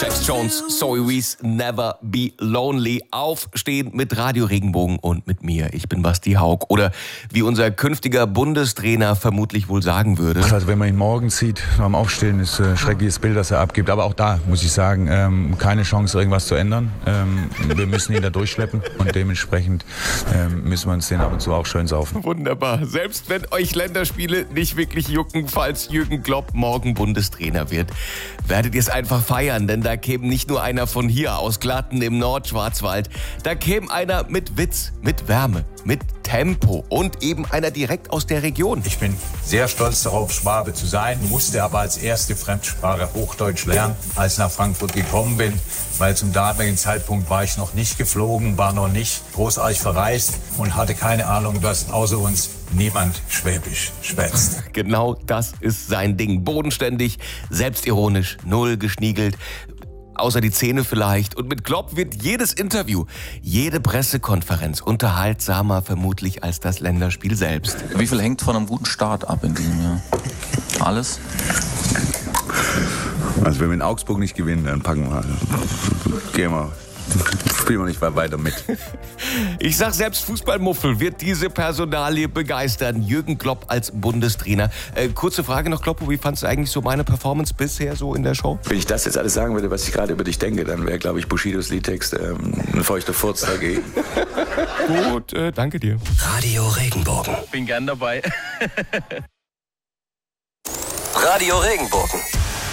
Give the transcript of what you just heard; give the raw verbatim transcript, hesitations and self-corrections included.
Jax Jones, Zoe Wees, Never Be Lonely. Aufstehen mit Radio Regenbogen und mit mir. Ich bin Basti Haug. Oder wie unser künftiger Bundestrainer vermutlich wohl sagen würde. Also wenn man ihn morgens sieht, beim Aufstehen, ist ein schreckliches Bild, das er abgibt. Aber auch da muss ich sagen, ähm, keine Chance, irgendwas zu ändern. Ähm, wir müssen ihn da durchschleppen und dementsprechend ähm, müssen wir uns den ab und zu auch schön saufen. Wunderbar. Selbst wenn euch Länderspiele nicht wirklich jucken, falls Jürgen Klopp morgen Bundestrainer wird, werdet ihr es einfach feiern, denn da käme nicht nur einer von hier aus Glatten im Nordschwarzwald, da käme einer mit Witz, mit Wärme, mit Tempo und eben einer direkt aus der Region. Ich bin sehr stolz darauf, Schwabe zu sein, musste aber als erste Fremdsprache Hochdeutsch lernen, als ich nach Frankfurt gekommen bin, weil zum damaligen Zeitpunkt war ich noch nicht geflogen, war noch nicht großartig verreist und hatte keine Ahnung, dass außer uns niemand Schwäbisch schwätzt. Genau das ist sein Ding. Bodenständig, selbstironisch, null geschniegelt. Außer die Zähne vielleicht. Und mit Klopp wird jedes Interview, jede Pressekonferenz unterhaltsamer vermutlich als das Länderspiel selbst. Wie viel hängt von einem guten Start ab in diesem Jahr? Alles? Also wenn wir in Augsburg nicht gewinnen, dann packen wir. Gehen wir. Spielen wir nicht weiter mit. Ich sag, selbst Fußballmuffel wird diese Personalie begeistern. Jürgen Klopp als Bundestrainer. Äh, kurze Frage noch, Kloppo, wie fandst du eigentlich so meine Performance bisher so in der Show? Wenn ich das jetzt alles sagen würde, was ich gerade über dich denke, dann wäre, glaube ich, Bushidos Liedtext ähm, ein feuchter Furz dagegen. Gut, äh, danke dir. Radio Regenbogen. Bin gern dabei. Radio Regenbogen.